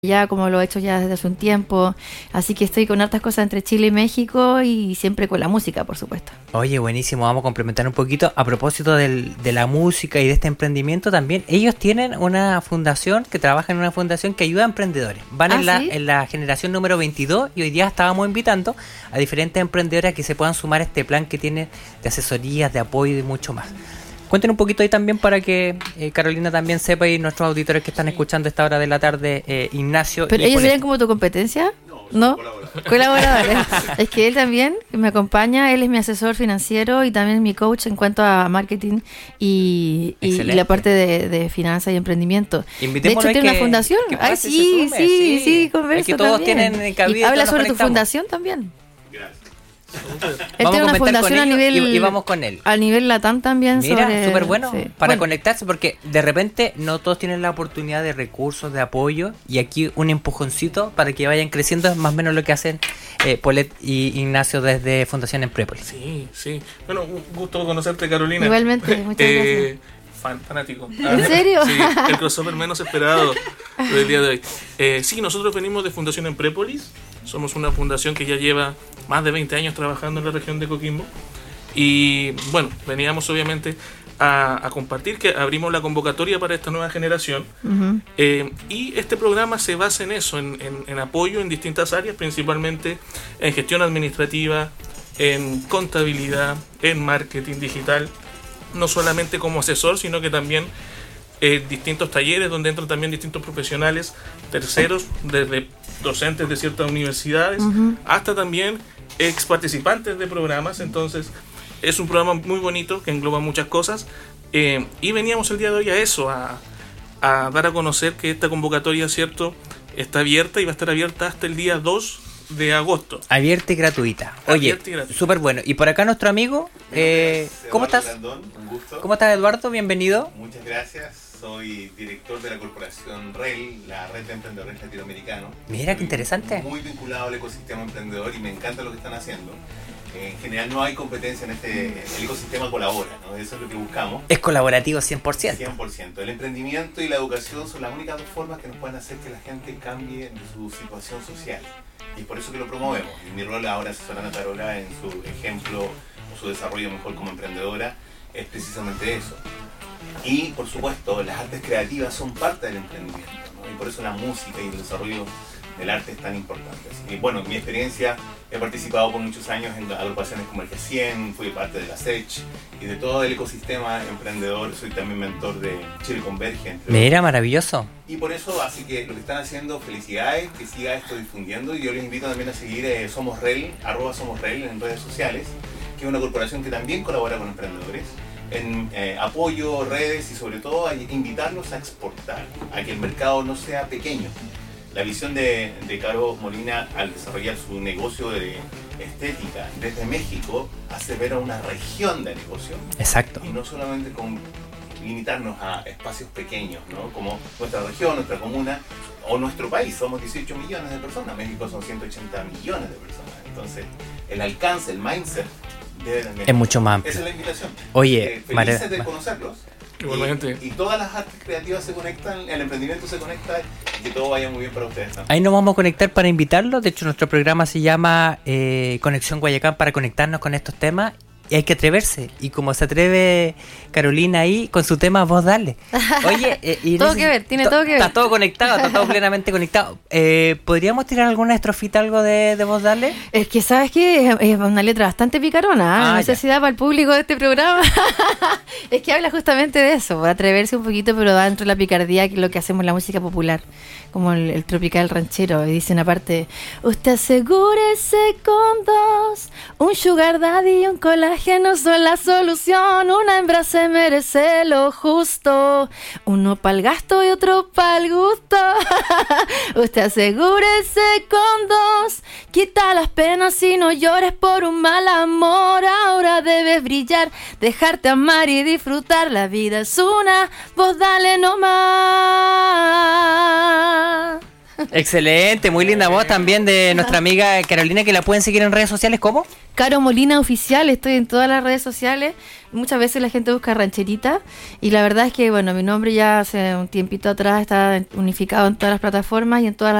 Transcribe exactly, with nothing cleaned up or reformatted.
ya como lo he hecho ya desde hace un tiempo, así que estoy con hartas cosas entre Chile y México y siempre con la música, por supuesto. Oye, buenísimo, vamos a complementar un poquito a propósito del, de la música y de este emprendimiento también. Ellos tienen una fundación, que trabaja en una fundación que ayuda a emprendedores. Van ¿Ah, en, la, sí? en la generación número veintidós y hoy día estábamos invitando a diferentes emprendedoras que se puedan sumar a este plan que tiene de asesorías, de apoyo y mucho más. Cuéntenos un poquito ahí también para que eh, Carolina también sepa y nuestros auditores que están escuchando a esta hora de la tarde, eh, Ignacio. ¿Pero y ellos Paulette. serían como tu competencia? No, ¿No? colaboradores. Colaboradores. Es que él también me acompaña, él es mi asesor financiero y también mi coach en cuanto a marketing y, y Excelente. la parte de, de finanzas y emprendimiento. De hecho, Invitémoslo y tiene una que- fundación. que Ay, pase y sí, se sume, sí, sí. sí, converso Es que todos también. tienen cabida, Y habla todos nos sobre tu conectamos. fundación también. Gracias. Él Vamos tiene a una comentar con fundación a ellos nivel y, y vamos con él. a nivel Latam también. Mira, sobre- súper bueno sí. para Bueno, conectarse porque de repente no todos tienen la oportunidad de recursos, de apoyo y aquí un empujoncito para que vayan creciendo es más o menos lo que hacen eh, Paulette y Ignacio desde Fundación Emprepolis. Sí, sí. Bueno, un gusto conocerte, Carolina. Igualmente, muchas Eh, fan, fanático. ¿En serio? Sí, el crossover menos esperado del día de hoy. Eh, sí, nosotros venimos de Fundación Emprepolis. Somos una fundación que ya lleva más de veinte años trabajando en la región de Coquimbo. Y bueno, veníamos obviamente a, a compartir que abrimos la convocatoria para esta nueva generación. ujú. Eh, y este programa se basa en eso, en, en- en apoyo en distintas áreas, principalmente en gestión administrativa, en contabilidad, en marketing digital, no solamente como asesor, sino que también eh, distintos talleres donde entran también distintos profesionales, terceros, desde docentes de ciertas universidades, Ujú. hasta también ex participantes de programas. Entonces es un programa muy bonito que engloba muchas cosas, eh, y veníamos el día de hoy a eso, a, a dar a conocer que esta convocatoria, cierto, está abierta y va a estar abierta hasta el día dos de agosto. Abierta y gratuita. Oye, Abierta y gratuita. súper bueno. Y por acá nuestro amigo, eh, ¿cómo Eduardo estás? Grandón, un gusto. ¿Cómo estás, Eduardo? Bienvenido. Muchas gracias. Soy director de la corporación R E L, la Red de Emprendedores Latinoamericanos. Mira, qué Estoy interesante. Muy vinculado al ecosistema emprendedor y me encanta lo que están haciendo. En general no hay competencia en este, el ecosistema colabora, ¿no? Eso es lo que buscamos. Es colaborativo cien por ciento. cien por ciento. El emprendimiento y la educación son las únicas dos formas que nos pueden hacer que la gente cambie de su situación social. Y es por eso que lo promovemos. Y mi rol ahora asesorando a Carola en su ejemplo o su desarrollo mejor como emprendedora es precisamente eso. Y por supuesto, las artes creativas son parte del emprendimiento, ¿no? Y por eso la música y el desarrollo del arte es tan importante. Así que, bueno, mi experiencia, he participado por muchos años en agrupaciones como el G cien, fui parte de la SECH y de todo el ecosistema emprendedor. Soy también mentor de Chile Converge, entre Mira, maravilloso. y por eso, así que lo que están haciendo, felicidades, que siga esto difundiendo. Y yo les invito también a seguir eh, Somos R E L, arroba Somos R E L en redes sociales, que es una corporación que también colabora con emprendedores en eh, apoyo, redes y sobre todo a invitarlos a exportar, a que el mercado no sea pequeño. La visión de, de Caro Molina al desarrollar su negocio de estética desde México hace ver a una región de negocio Exacto. y no solamente con limitarnos a espacios pequeños, ¿no? Como nuestra región, nuestra comuna o nuestro país. Somos dieciocho millones de personas, México son ciento ochenta millones de personas. Entonces, el alcance, el mindset debe también. Es mucho más amplio. Esa es la invitación. Oye, Eh, felices Mare- de conocerlos. Igualmente. Y, y todas las artes creativas se conectan, el emprendimiento se conecta y que todo vaya muy bien para ustedes también. ahí nos vamos a conectar para invitarlos. De hecho, nuestro programa se llama eh, Conexión Guayacán para conectarnos con estos temas. Y hay que atreverse. Y como se atreve Carolina ahí con su tema, vos dale. Oye, eh, y Todo en ese- que ver, tiene to- todo que ver. Está todo conectado, está todo plenamente conectado. Eh, ¿Podríamos tirar alguna estrofita, algo de, de vos dale? Es que, ¿sabes qué? Es, es una letra bastante picarona, ¿eh? Ah, No sé ya. si da para el público de este programa. Es que habla justamente de eso, atreverse un poquito, pero dentro de la picardía, que es lo que hacemos en la música popular, como el, el tropical ranchero. Y dicen aparte, usted asegúrese con dos, un sugar daddy y un colágeno son la solución. Una hembra se merece lo justo, uno pa'l gasto y otro pa'l gusto. Usted asegúrese con dos, quita las penas y no llores por un mal amor. Ahora debes brillar, dejarte amar y disfrutar. La vida es una, vos dale nomás. Excelente, muy linda voz también de nuestra amiga Carolina, que la pueden seguir en redes sociales, ¿cómo? Caro Molina Oficial, estoy en todas las redes sociales. Muchas veces la gente busca rancherita y la verdad es que, bueno, mi nombre ya hace un tiempito atrás está unificado en todas las plataformas y en todas las